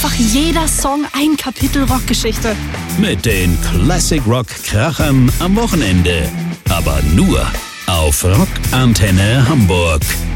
einfach jeder Song ein Kapitel Rockgeschichte. Mit den Classic Rock Krachern am Wochenende. Aber nur auf Rock Antenne Hamburg.